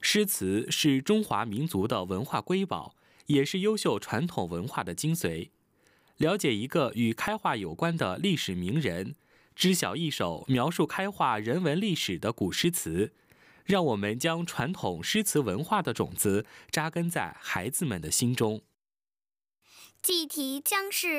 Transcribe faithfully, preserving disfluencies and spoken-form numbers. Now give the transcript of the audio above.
诗词是中华民族的文化瑰宝，也是优秀传统文化的精髓。了解一个与开化有关的历史名人，知晓一首描述开化人文历史的古诗词，让我们将传统诗词文化的种子扎根在孩子们的心中。 计题将是